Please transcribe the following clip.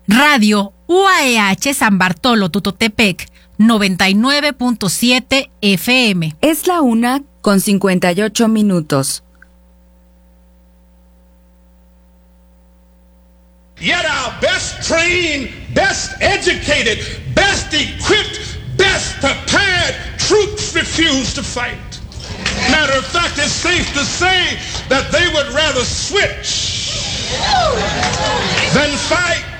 Radio UAEH San Bartolo Tutotepec, 99.7 FM. Es la 1:58. Yet our best trained, best educated, best equipped, best prepared troops refuse to fight. Matter of fact, it's safe to say that they would rather switch than fight.